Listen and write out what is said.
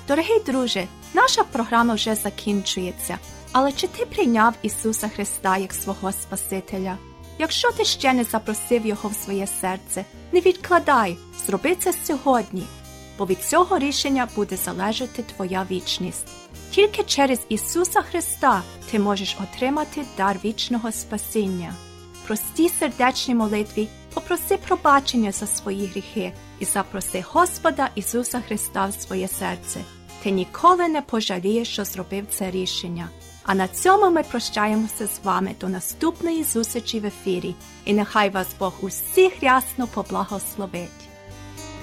Дорогий друже, наша програма вже закінчується. Але чи ти прийняв Ісуса Христа як свого Спасителя? Якщо ти ще не запросив Його в своє серце, не відкладай, зроби це сьогодні, бо від цього рішення буде залежати твоя вічність. Тільки через Ісуса Христа ти можеш отримати дар вічного спасіння. В простій сердечній молитві попроси пробачення за свої гріхи і запроси Господа Ісуса Христа в своє серце. Ти ніколи не пожалієш, що зробив це рішення. А на цьому ми прощаємося з вами до наступної зустрічі в ефірі. І нехай вас Бог усіх рясно поблагословить.